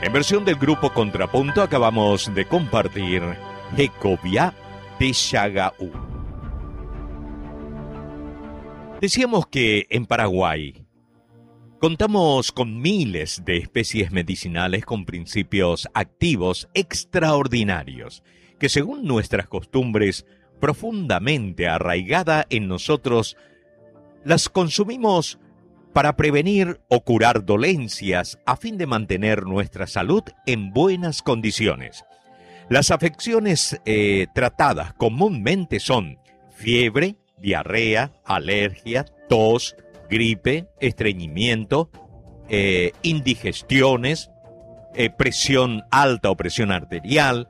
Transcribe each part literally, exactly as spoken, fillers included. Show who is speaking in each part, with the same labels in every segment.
Speaker 1: En versión del grupo Contrapunto acabamos de compartir Ecovia de Chagaú. Decíamos que en Paraguay contamos con miles de especies medicinales con principios activos extraordinarios, que según nuestras costumbres profundamente arraigada en nosotros, las consumimos para prevenir o curar dolencias a fin de mantener nuestra salud en buenas condiciones. Las afecciones eh, tratadas comúnmente son fiebre, diarrea, alergia, tos, gripe, estreñimiento, eh, indigestiones, eh, presión alta o presión arterial,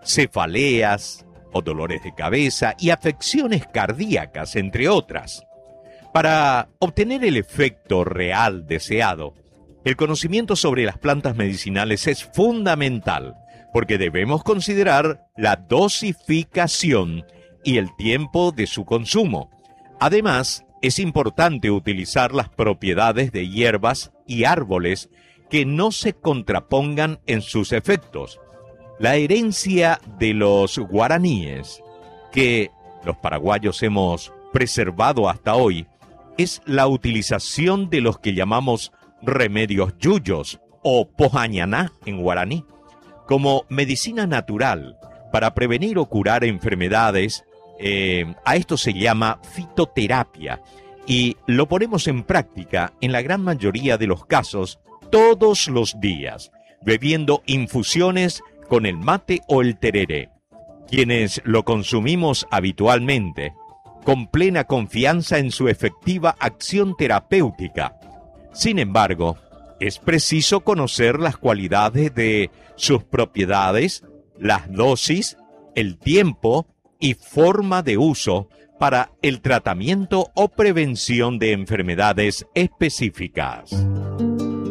Speaker 1: cefaleas o dolores de cabeza y afecciones cardíacas, entre otras. Para obtener el efecto real deseado, el conocimiento sobre las plantas medicinales es fundamental, porque debemos considerar la dosificación y el tiempo de su consumo. Además, es importante utilizar las propiedades de hierbas y árboles que no se contrapongan en sus efectos. La herencia de los guaraníes, que los paraguayos hemos preservado hasta hoy, es la utilización de los que llamamos remedios yuyos o pojañaná en guaraní, como medicina natural para prevenir o curar enfermedades. Eh, a esto se llama fitoterapia y lo ponemos en práctica en la gran mayoría de los casos todos los días, bebiendo infusiones con el mate o el tereré. Quienes lo consumimos habitualmente, con plena confianza en su efectiva acción terapéutica. Sin embargo, es preciso conocer las cualidades de sus propiedades, las dosis, el tiempo y forma de uso para el tratamiento o prevención de enfermedades específicas.